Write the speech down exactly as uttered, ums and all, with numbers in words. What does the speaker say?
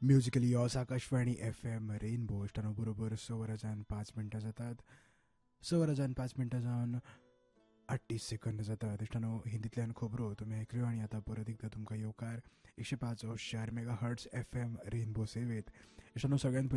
Musically यॉस Akashvani F M rainbow इष्टानो बरोबर स वरांच्यान पांच मिनटां जातात. स वरांच्यान पांच मिनटां जावन अठ्ठीस सेकंद जातात. इष्टानो हिंदींतल्यान खबरो तुमी आयकल्यो आनी आतां परत एकदां तुमकां येवकार एकशे पांच चार mega hertz F M rainbow सेवेत. इष्टानो सगळ्यान